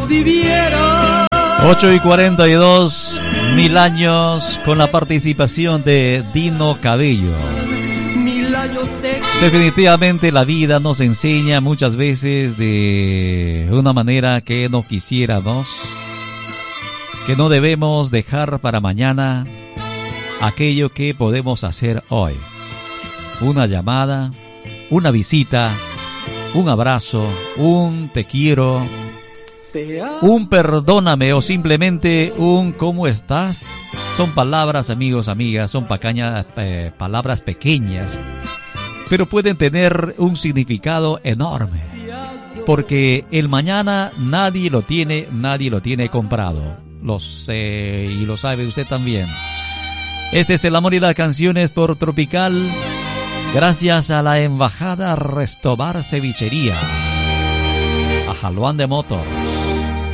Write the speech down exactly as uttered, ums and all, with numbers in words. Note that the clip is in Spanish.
viviera. ocho y cuarenta y dos, mil años con la participación de Dino Cabello. Mil años de... Definitivamente la vida nos enseña muchas veces de una manera que no quisiéramos, que no debemos dejar para mañana aquello que podemos hacer hoy. Una llamada, una visita, un abrazo, un te quiero, un perdóname o simplemente un ¿cómo estás? Son palabras, amigos, amigas, son pacañas, eh, palabras pequeñas, pero pueden tener un significado enorme, porque el mañana nadie lo tiene, nadie lo tiene comprado. Lo sé y lo sabe usted también. Este es el amor y las canciones por Tropical, gracias a la Embajada Restobar Cevichería, a Jaluán de Motor.